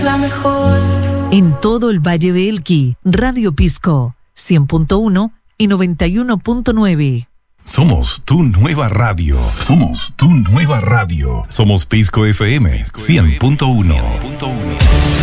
La mejor. En todo el Valle de Elqui, Radio Pisco, 100.1 y 91.9. Somos tu nueva radio. Somos tu nueva radio. Somos Pisco FM 100.1.